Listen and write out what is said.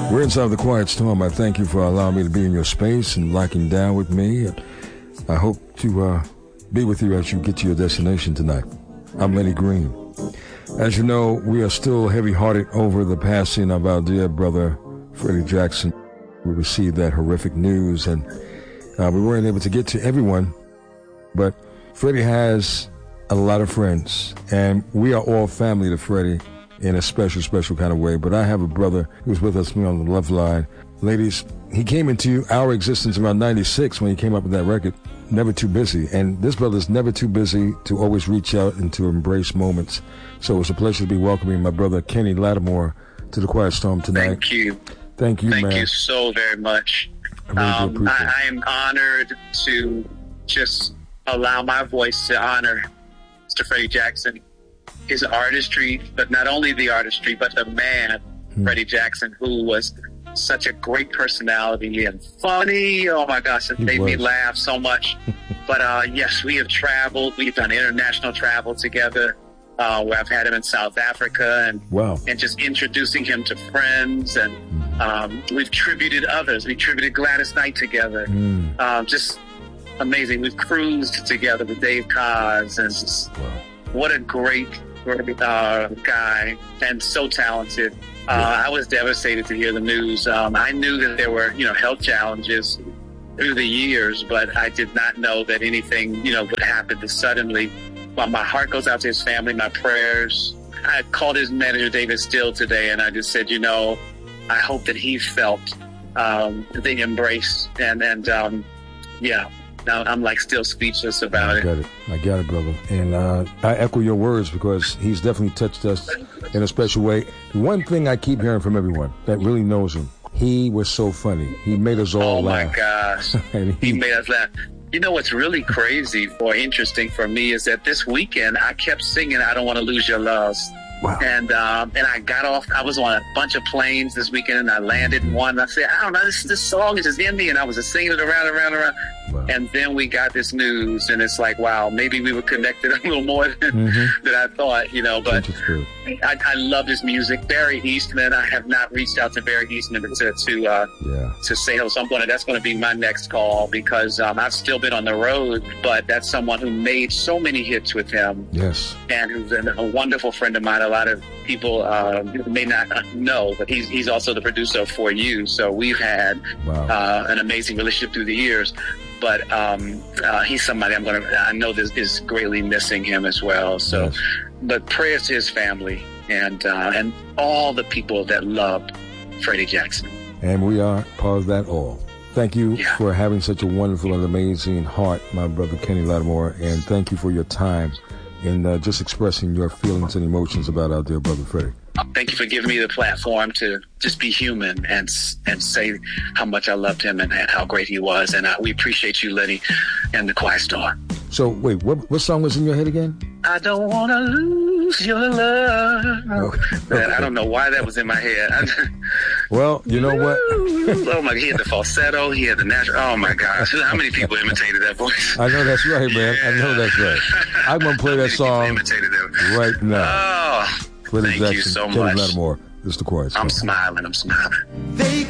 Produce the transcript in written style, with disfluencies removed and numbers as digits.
We're inside the Quiet Storm. I thank you for allowing me to be in your space and locking down with me. I hope to be with you as you get to your destination tonight. I'm Lenny Green. As you know, we are still heavy-hearted over the passing of our dear brother, Freddie Jackson. We received that horrific news, and we weren't able to get to everyone, but Freddie has a lot of friends, and we are all family to Freddie in a special, special kind of way. But I have a brother who's with us on the love line. Ladies, he came into our existence around 96 when he came up with that record, Never Too Busy. And this brother's never too busy to always reach out and to embrace moments. So it's a pleasure to be welcoming my brother Kenny Lattimore to the Quiet Storm tonight. Thank you. Thank you, man. Thank you so very much. I am honored to just allow my voice to honor Mr. Freddie Jackson, his artistry, but not only the artistry, but the man, Freddie Jackson, who was such a great personality and funny. Oh my gosh, it made me laugh so much. But yes, we have traveled. We've done international travel together. Where I've had him in South Africa and just introducing him to friends, and we've tributed others. We tributed Gladys Knight together. Just amazing. We've cruised together with Dave Koz, and just, what a great guy, and so talented. I was devastated to hear the news. I knew that there were, health challenges through the years, but I did not know that anything, would happen this suddenly. Well, my heart goes out to his family, my prayers. I called his manager, David Still, today, and I just said, I hope that he felt the embrace. Now I'm still speechless about it. I got it, brother. And I echo your words because he's definitely touched us in a special way. One thing I keep hearing from everyone that really knows him, he was so funny. He made us all laugh. Oh, my gosh. He made us laugh. What's really crazy or interesting for me is that this weekend I kept singing I Don't Want to Lose Your Love. Wow. And I got off. I was on a bunch of planes this weekend, and I landed in one. And I said, I don't know, this song is just in me, and I was just singing it around. Wow. And then we got this news, and it's like, wow, maybe we were connected a little more than I thought, But I love his music. Barry Eastman, I have not reached out to Barry Eastman to say hello. So that's going to be my next call, because I've still been on the road, but that's someone who made so many hits with him. Yes. And who's a wonderful friend of mine. A lot of people may not know, but he's also the producer of For You. So we've had an amazing relationship through the years. But he's somebody I know this is greatly missing him as well. So, but prayers to his family and all the people that loved Freddie Jackson. And we are part of that all. Thank you for having such a wonderful and amazing heart, my brother Kenny Lattimore, and thank you for your time in just expressing your feelings and emotions about our dear brother Freddie. Thank you for giving me the platform to just be human and say how much I loved him and how great he was. And we appreciate you, Lenny, and the Quiet Storm. So, wait, what song was in your head again? I don't want to lose your love. Man, I don't know why that was in my head. Well, you know what? Oh my! He had the falsetto. He had the natural. Oh my gosh! How many people imitated that voice? I know that's right, man. Yeah. I know that's right. I'm gonna play that song right now. Oh, thank you so much. Kenny Lattimore, it's the Quiet Storm. I'm smiling.